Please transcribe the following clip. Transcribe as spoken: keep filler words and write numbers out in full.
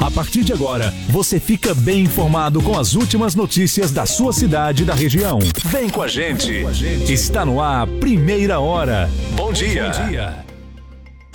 A partir de agora, você fica bem informado com as últimas notícias da sua cidade e da região. Vem com a gente. Está no ar, Primeira Hora. Bom dia. Bom dia.